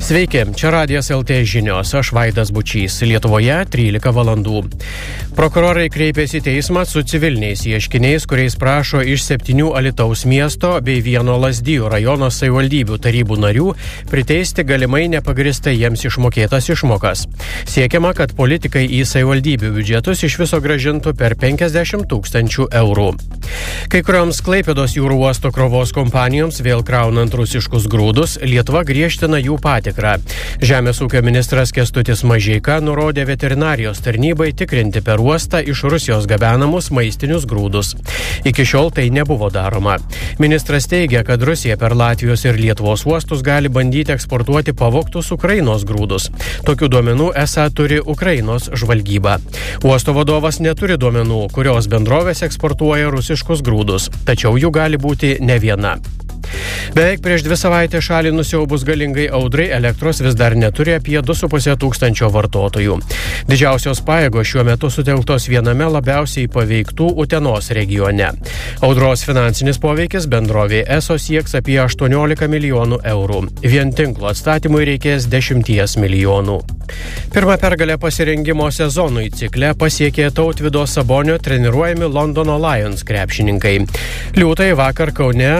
Sveiki, čia Radijas LT žinios, aš Vaidas Bučys, Lietuvoje 13 valandų. Prokurorai kreipėsi į teismą su civiliniais ieškiniais, kuriais prašo iš 7 Alytaus miesto bei 1 Lazdijų rajono savivaldybių tarybų narių priteisti galimai nepagristai jiems išmokėtas išmokas. Siekiama, kad politikai į savivaldybių biudžetus iš viso grąžintų per 50 000 eurų. Kai kurioms Klaipėdos jūrų uosto krovos kompanijoms vėl kraunant rusiškus grūdus, Lietuva griežtina jų patikrą. Žemės ūkio ministras Kęstutis Mažeika nurodė veterinarijos tarnybai tikrinti per uostą iš Rusijos gabenamus maistinius grūdus. Iki šiol tai nebuvo daroma. Ministras teigia, kad Rusija per Latvijos ir Lietuvos uostus gali bandyti eksportuoti pavogtus Ukrainos grūdus. Tokių duomenų esą turi Ukrainos žvalgyba. Uosto vadovas neturi duomenų, kurios bendrovės eksportuoja rusiškus grūdus, tačiau jų gali būti ne viena. Beveik prieš 2 savaitės šalį nusiaubus galingai audrai elektros vis dar neturi apie 2,5 tūkstančio vartotojų. Didžiausios pajėgos šiuo metu sutelktos viename labiausiai paveiktų Utenos regione. Audros finansinis poveikis bendrovė ESO sieks apie 18 milijonų eurų. Vien tinklo atstatymui reikės 10 milijonų. Pirmą pergalę pasirengimo sezonui cikle pasiekė Tautvydo Sabonio treniruojami Londono Lions krepšininkai. Liūtai vakar Kaune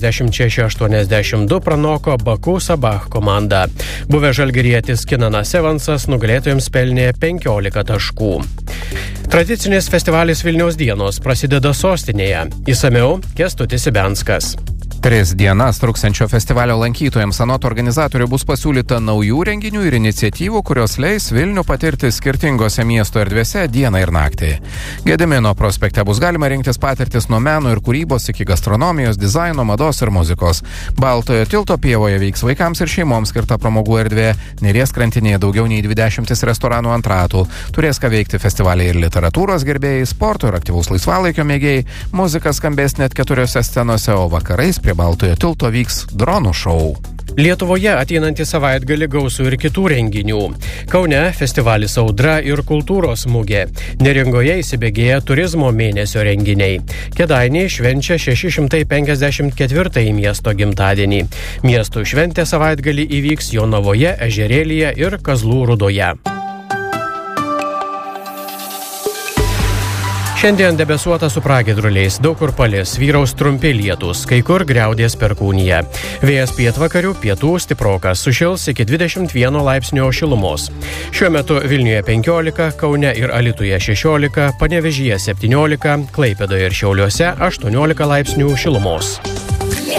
86-82 pranoko Baku Sabah komandą. Buvęs žalgirietis Kinanas Evansas nugalėtojams pelnė 15 taškų. Tradicinis festivalis Vilniaus dienos prasideda sostinėje. Išsamiau Kęstutis Ibenskas. 3 dienas truksiančio festivalio lankytojams anot organizatorių bus pasiūlyta naujų renginių ir iniciatyvų, kurios leis Vilnių patirti skirtingose miesto erdvėse dieną ir naktį. Gedimino prospekte bus galima rinktis patirtis nuo meno ir kūrybos iki gastronomijos, dizaino, mados ir muzikos. Baltojo tilto pievoje veiks vaikams ir šeimoms skirta pramogų erdvė. Neries krantinėje daugiau nei 20 restoranų ant ratų. Turės ką veikti festivaliai ir literatūros gerbėjai, sporto ir aktyvaus laisvalaikio mėgėjai. Muzika skambės net 4 scenose, o vakarais prie Baltojo tilto vyks dronų šou. Lietuvoje ateinantį savaitgalį gausu ir kitų renginių. Kaune festivalis Audra ir kultūros mugė. Neringoje įsibėgėja turizmo mėnesio renginiai. Kėdainiai švenčia 654 miesto gimtadienį. Miestų šventė savaitgalį įvyks Jonavoje, Ežerėlyje ir Kazlų Rūdoje. Šiandien debesuota su pragiedruliais, daug kur palis, vyraus trumpi lietūs, kai kur griaudės perkūnija. Vėjas pietvakarių, pietų stiprokas, sušils iki 21 laipsnio šilumos. Šiuo metu Vilniuje 15, Kaune ir Alytuje 16, Panevėžyje 17, Klaipėdoje ir Šiauliuose 18 laipsnių šilumos.